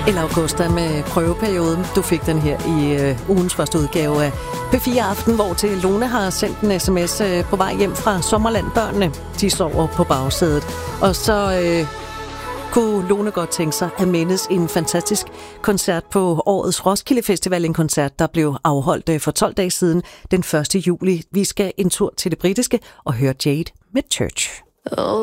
Eller Augusta med prøveperioden. Du fik den her i ugens første udgave af P4 Aften, hvor til Lone har sendt en sms på vej hjem fra Sommerland. Børnene, de sover på bagsædet. Og så kunne Lone godt tænke sig at mindes en fantastisk koncert på årets Roskilde Festival. En koncert, der blev afholdt for 12 dage siden, den 1. juli. Vi skal en tur til det britiske og høre Jade med Church.